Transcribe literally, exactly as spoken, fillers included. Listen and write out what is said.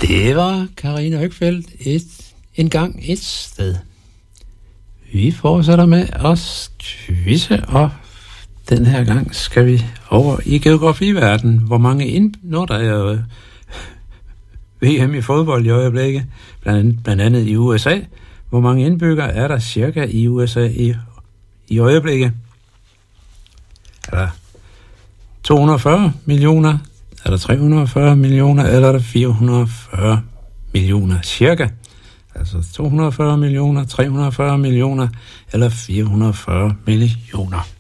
Det var Karina Høgfeldt, et, en gang et sted. Vi fortsætter med at quizze, og den her gang skal vi over i geografiverdenen. Hvor mange ind... Nå, der er jo V M i fodbold i øjeblikket, blandt andet, blandt andet i U S A. Hvor mange indbyggere er der cirka i U S A i, i øjeblikket? Er der to hundrede og fyrre millioner? Er der tre hundrede og fyrre millioner? Eller er der fire hundrede og fyrre millioner cirka? Altså to hundrede og fyrre millioner, tre hundrede og fyrre millioner eller fire hundrede og fyrre millioner.